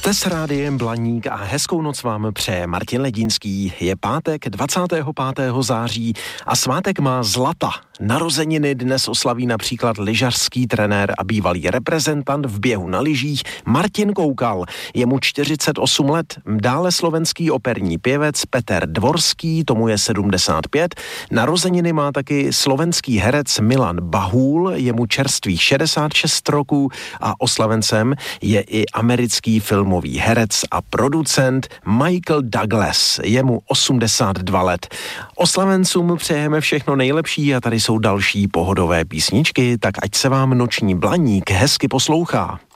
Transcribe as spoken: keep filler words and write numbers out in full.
Jste s rádiem Blaník a hezkou noc vám přeje Martin Ledínský. Je pátek dvacátého pátého září a svátek má Zlata. Narozeniny dnes oslaví například lyžařský trenér a bývalý reprezentant v běhu na lyžích Martin Koukal. Je mu čtyřicet osm let. Dále slovenský operní pěvec Peter Dvorský, tomu je sedmdesát pět. Narozeniny má taky slovenský herec Milan Bahůl, je mu čerstvých šedesát šest roků a oslavencem je i americký filmový herec a producent Michael Douglas, je mu osmdesát dva let. Oslavencům přejeme všechno nejlepší a tady jsou další pohodové písničky, tak ať se vám noční Blaník hezky poslouchá.